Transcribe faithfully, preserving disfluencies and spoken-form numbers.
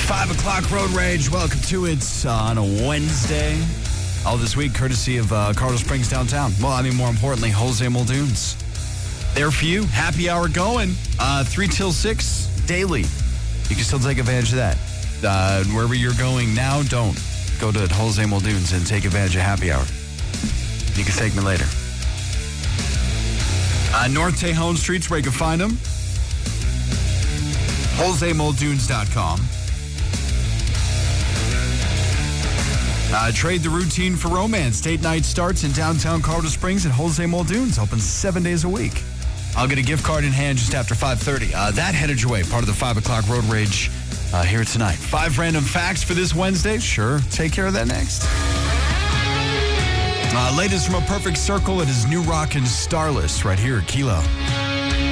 five o'clock Road Rage. Welcome to it on a Wednesday. All this week, courtesy of uh, Colorado Springs downtown. Well, I mean, more importantly, Jose Muldoon's. There for you. Happy hour going. Uh, three till six daily. You can still take advantage of that. Uh, wherever you're going now, don't. Go to Jose Muldoon's and take advantage of happy hour. You can thank me later. Uh, North Tejon Street's where you can find them. Jose Muldoons dot com. Uh, trade the routine for romance. Date night starts in downtown Colorado Springs at Jose Muldoons. Open seven days a week. I'll get a gift card in hand just after five thirty. Uh, that headed your way. Part of the five o'clock Road Rage uh, here tonight. Five random facts for this Wednesday. Sure. Take care of that next. Uh, latest from A Perfect Circle. It is New Rock and Starless right here at Kilo.